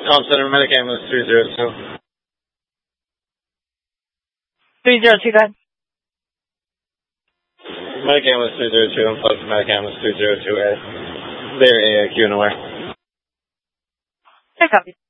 Comm Center, Medic Ambulance 302. 302, go ahead. Medic Ambulance 302, I'm close to Medic Ambulance 302A. They're AIQ and aware. I copy.